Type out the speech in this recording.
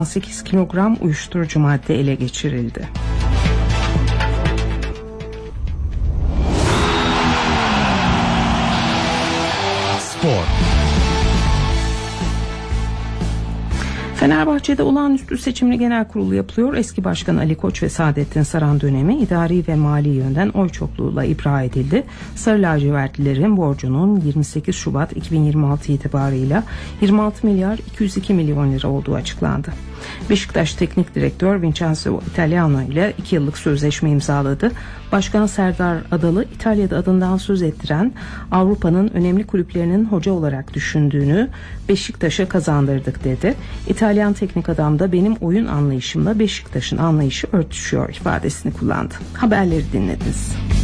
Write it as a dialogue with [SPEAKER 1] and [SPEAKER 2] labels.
[SPEAKER 1] 8 kilogram uyuşturucu madde ele geçirildi.
[SPEAKER 2] Spor.
[SPEAKER 1] Fenerbahçe'de olağanüstü seçimli genel kurulu yapılıyor. Eski başkan Ali Koç ve Saadettin Saran dönemi idari ve mali yönden oy çokluğuyla ibra edildi. Sarı lacivertlilerin borcunun 28 Şubat 2026 itibarıyla 26 milyar 202 milyon lira olduğu açıklandı. Beşiktaş Teknik Direktör Vincenzo Italiano ile 2 yıllık sözleşme imzaladı. Başkan Serdar Adalı, İtalya'da adından söz ettiren Avrupa'nın önemli kulüplerinin hoca olarak düşündüğünü Beşiktaş'a kazandırdık dedi. İtalyan teknik adam da benim oyun anlayışımla Beşiktaş'ın anlayışı örtüşüyor ifadesini kullandı. Haberleri dinlediniz.